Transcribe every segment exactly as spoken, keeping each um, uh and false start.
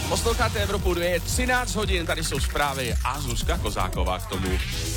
Posloucháte Evropu dva, je třináct hodin, tady jsou zprávy a Zuzka Kozáková k tomu.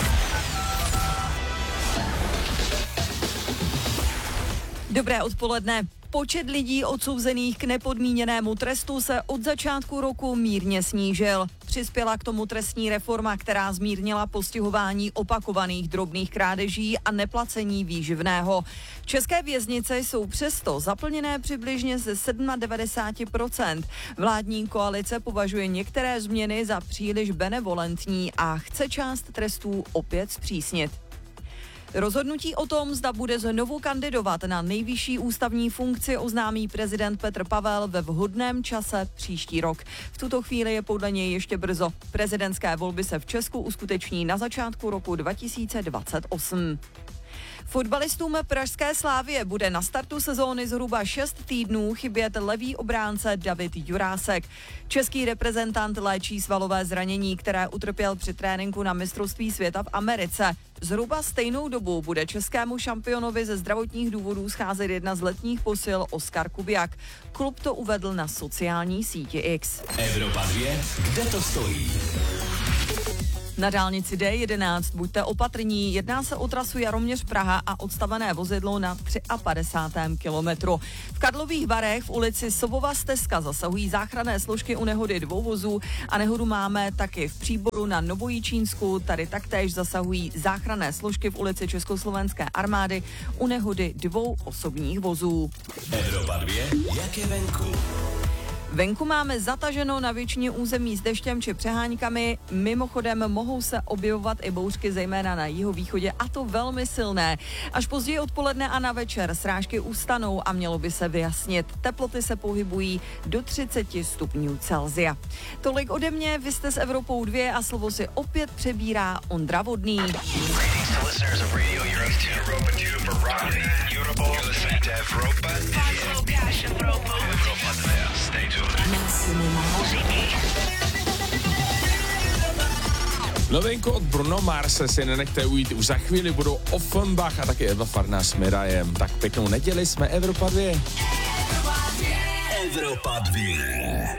Dobré odpoledne. Počet lidí odsouzených k nepodmíněnému trestu se od začátku roku mírně snížil. Přispěla k tomu trestní reforma, která zmírnila postihování opakovaných drobných krádeží a neplacení výživného. České věznice jsou přesto zaplněné přibližně ze devadesát sedm procent. Vládní koalice považuje některé změny za příliš benevolentní a chce část trestů opět zpřísnit. Rozhodnutí o tom, zda bude znovu kandidovat na nejvyšší ústavní funkci, oznámí prezident Petr Pavel ve vhodném čase příští rok. V tuto chvíli je podle něj ještě brzo. Prezidentské volby se v Česku uskuteční na začátku roku dva tisíce dvacet osm. Fotbalistům pražské Slavie bude na startu sezóny zhruba šest týdnů chybět levý obránce David Jurásek. Český reprezentant léčí svalové zranění, které utrpěl při tréninku na mistrovství světa v Americe. Zhruba stejnou dobu bude českému šampionovi ze zdravotních důvodů scházet jedna z letních posil Oskar Kubiak. Klub to uvedl na sociální síti X. Evropa dva, kde to stojí? Na dálnici D jedenáct buďte opatrní, jedná se o trasu Jaroměř-Praha a odstavené vozidlo na padesátém třetím kilometru. V Karlových Varech v ulici Sobova stezka zasahují záchranné složky u nehody dvou vozů a nehodu máme taky v Příboru na Novojičínsku, tady taktéž zasahují záchranné složky v ulici Československé armády u nehody dvou osobních vozů. Evropa dva, jak je venku? Venku máme zataženo na většině území s deštěm či přeháňkami. Mimochodem mohou se objevovat i bouřky, zejména na jihovýchodě, a to velmi silné. Až později odpoledne a na večer srážky ustanou a mělo by se vyjasnit. Teploty se pohybují do třicet stupňů Celsia. Tolik ode mě, vy jste s Evropou dva a slovo si opět přebírá Ondra Vodný. Novinku od Bruno Marse si nenechte ujít, už za chvíli budou Offenbach a taky Eva Farná s Mirajem. Tak pěknou neděli, jsme Evropa dva. Evropa dva.